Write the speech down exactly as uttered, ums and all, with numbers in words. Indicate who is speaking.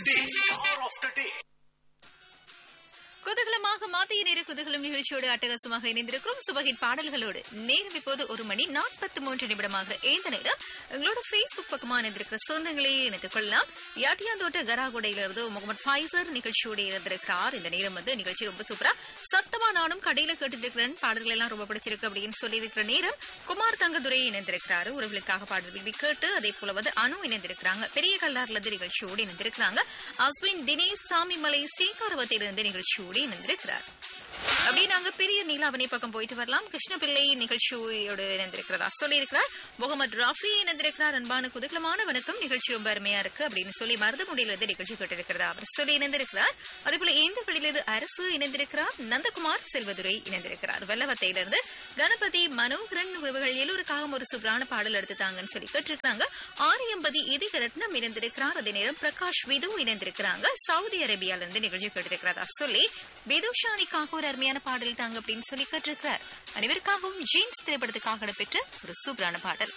Speaker 1: day. Star of the day.
Speaker 2: குதூகலமாக மாத்திய நேர குதூகலம் நிகழ்ச்சியோடு அட்டகாசமாக இணைந்திருக்கிறோம். சுபகின் பாடல்களோடு நேரம் இப்போது ஒரு மணி நாற்பத்தி மூன்று நிமிடமாக இந்த நேரம் எங்களோட பேஸ்புக் பக்கமாக இணைந்திருக்கிற சொந்தங்களே எனக்கு கொள்ளலாம். யாட்டியாந்தோட்ட கராகுடையிலிருந்து முகமது ஃபைசர் நிகழ்ச்சியோடு இருந்திருக்கிறார். இந்த நேரம் வந்து நிகழ்ச்சி ரொம்ப சூப்பரா சத்தமா நானும் கடையில கேட்டுட்டு இருக்கிறேன், பாடல்கள் எல்லாம் ரொம்ப பிடிச்சிருக்கு அப்படின்னு சொல்லி இருக்கிற நேரம் குமார் தங்கதுரை இணைந்திருக்கிறாரு. உறவுகளுக்காக பாடல் விரும்பி கேட்டு அதே போல வந்து அனு இணைந்திருக்கிறாங்க. பெரிய கல்லாறுல இருந்து நிகழ்ச்சியோடு இணைந்திருக்கிறாங்க. அஸ்வின் தினேஷ் சாமிமலை சீக்காரவத்திலிருந்து நிகழ்ச்சியோடு இணைந்திருக்கிறார். அப்படி நாங்க பெரிய நீலாவணி பக்கம் போயிட்டு வரலாம். கிருஷ்ணபிள்ளை நிகழ்ச்சியோடு இணைந்திருக்கிறதா சொல்லி இருக்கிறார். முகமது ராஃபி இணைந்திருக்கிறார். அன்பான குதூகலமான வணக்கம், நிகழ்ச்சி ரொம்ப அருமையா இருக்கு அப்படின்னு சொல்லி மருதமுடியிலிருந்து நிகழ்ச்சி கேட்டிருக்கிறதா அவர் சொல்லி இணைந்திருக்கிறார். அதே போல இந்த களிலிருந்து அரசு இணைந்திருக்கிறார். நந்தகுமார் செல்வதுரை இணைந்திருக்கிறார். வெள்ளவத்தையிலிருந்து கணபதி மனோகரன் உறவுகள் எல்லோருக்காக ஒரு சூப்பரான பாடல் எடுத்துட்டாங்கன்னு சொல்லி கேட்டிருக்காங்க. ஆரியம்பதி இதயரத்னம் இணைந்திருக்கிறார். அதே நேரம் பிரகாஷ் விது இணைந்திருக்கிறாங்க. சவுதி அரேபியால இருந்து நிகழ்ச்சி கேட்டிருக்கிறதா சொல்லி விதுஷானிக்காக ஒரு அருமையான பாடல் தாங்க அப்படின்னு சொல்லி கேட்டிருக்கிறார். அனைவருக்காகவும் ஜீன்ஸ் திரைப்படத்துக்காக இடம்பெற்ற ஒரு சூப்பரான பாடல்.